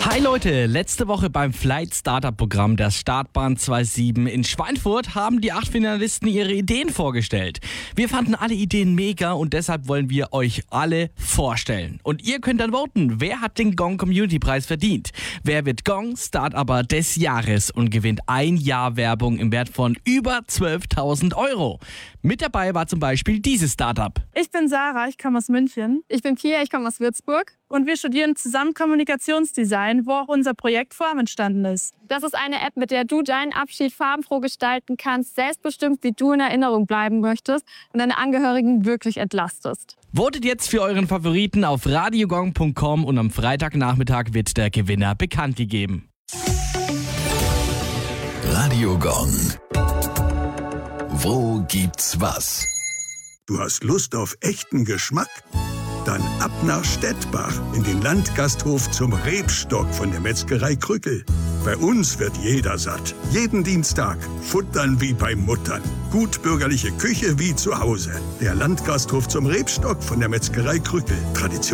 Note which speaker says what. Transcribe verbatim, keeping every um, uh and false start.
Speaker 1: Hi Leute, letzte Woche beim Flight Startup Programm der Startbahn siebenundzwanzig in Schweinfurt haben die acht Finalisten ihre Ideen vorgestellt. Wir fanden alle Ideen mega und deshalb wollen wir euch alle vorstellen. Und ihr könnt dann voten, wer hat den Gong Community Preis verdient? Wer wird Gong Startupper des Jahres und gewinnt ein Jahr Werbung im Wert von über zwölftausend Euro? Mit dabei war zum Beispiel dieses Startup.
Speaker 2: Ich bin Sarah, ich komme aus München.
Speaker 3: Ich bin Pia, ich komme aus Würzburg.
Speaker 2: Und wir studieren zusammen Kommunikationsdesign, wo auch unser Projekt Form entstanden ist.
Speaker 3: Das ist eine App, mit der du deinen Abschied farbenfroh gestalten kannst, selbstbestimmt, wie du in Erinnerung bleiben möchtest und deine Angehörigen wirklich entlastest.
Speaker 1: Votet jetzt für euren Favoriten auf radiogong punkt com und am Freitagnachmittag wird der Gewinner bekannt gegeben.
Speaker 4: Radio Gong. Wo gibt's was?
Speaker 5: Du hast Lust auf echten Geschmack? Dann ab nach Stettbach in den Landgasthof zum Rebstock von der Metzgerei Krückel. Bei uns wird jeder satt. Jeden Dienstag. Futtern wie bei Muttern. Gut bürgerliche Küche wie zu Hause. Der Landgasthof zum Rebstock von der Metzgerei Krückel. Tradition